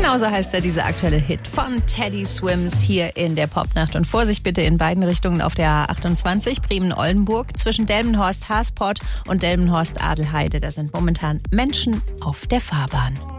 Genauso heißt ja dieser aktuelle Hit von Teddy Swims hier in der Popnacht. Und Vorsicht bitte in beiden Richtungen auf der A28 Bremen-Oldenburg zwischen Delmenhorst-Hasport und Delmenhorst-Adelheide. Da sind momentan Menschen auf der Fahrbahn.